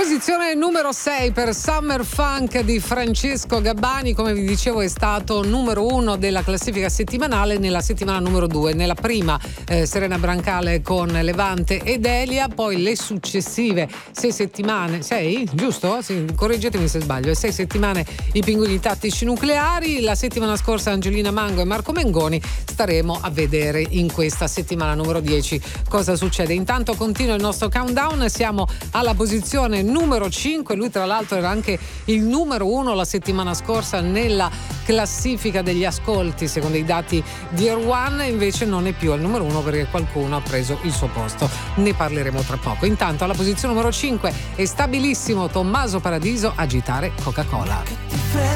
Posizione numero 6 per Summer Funk di Francesco Gabbani. Come vi dicevo, è stato numero 1 della classifica settimanale nella settimana numero 2. Nella prima Serena Brancale con Levante ed Elia, poi le successive 6 settimane, 6? Giusto? Sì, correggetemi se sbaglio, 6 settimane i Pinguini Tattici Nucleari. La settimana scorsa Angelina Mango e Marco Mengoni. Staremo a vedere in questa settimana numero 10 cosa succede. Intanto continua il nostro countdown, siamo alla posizione numero 5. Lui tra l'altro era anche il numero 1 la settimana scorsa nella classifica degli ascolti secondo i dati di Air One, invece non è più al numero 1 perché qualcuno ha preso il suo posto. Ne parleremo tra poco. Intanto alla posizione numero 5 è stabilissimo Tommaso Paradiso, Agitare Coca-Cola.